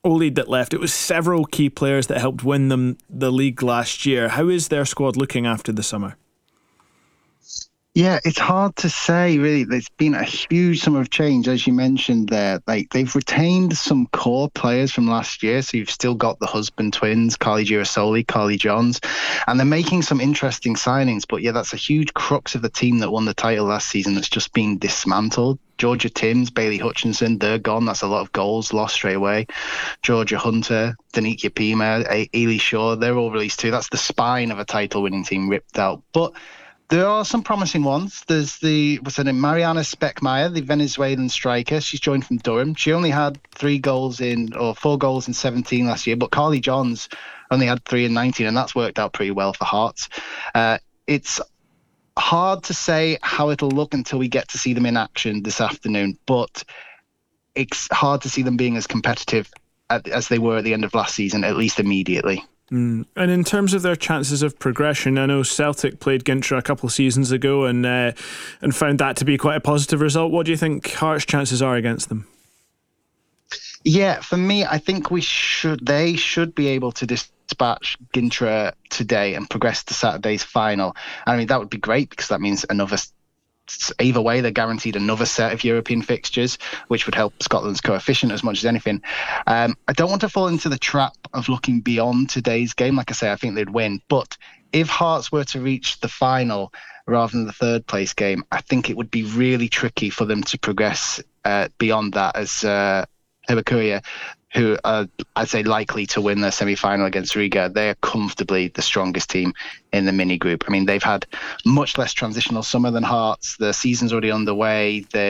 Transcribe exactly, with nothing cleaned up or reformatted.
lead that left. It was several key players that helped win them the league last year. How is their squad looking after the summer? Yeah, it's hard to say, really. There's been a huge summer of change, as you mentioned there. Like, they've retained some core players from last year, so you've still got the husband twins, Carly Girasoli, Carly Johns, and they're making some interesting signings. But yeah, that's a huge crux of the team that won the title last season that's just been dismantled. Georgia Timms, Bailey Hutchinson, they're gone. That's a lot of goals lost straight away. Georgia Hunter, Danique Pima, Ailey Shaw, they're all released too. That's the spine of a title-winning team ripped out. But there are some promising ones. There's the, what's her name, Mariana Speckmeyer, the Venezuelan striker. She's joined from Durham. She only had three goals in, or four goals in seventeen last year, but Carly Johns only had three in nineteen, and that's worked out pretty well for Hearts. Uh, it's hard to say how it'll look until we get to see them in action this afternoon, but it's hard to see them being as competitive at, as they were at the end of last season, at least immediately. Mm. And in terms of their chances of progression, I know Celtic played Gintra a couple of seasons ago and uh, and found that to be quite a positive result. What do you think Hearts' chances are against them? Yeah, for me, I think we should. They should be able to dispatch Gintra today and progress to Saturday's final. I mean, that would be great because that means another. Either way, they're guaranteed another set of European fixtures, which would help Scotland's coefficient as much as anything. Um, I don't want to fall into the trap of looking beyond today's game. Like I say, I think they'd win. But if Hearts were to reach the final rather than the third place game, I think it would be really tricky for them to progress uh, beyond that, as uh, Hibakuya, who are, I'd say, likely to win their semi-final against Riga. They're comfortably the strongest team in the mini group. I mean, they've had much less transitional summer than Hearts. The season's already underway. They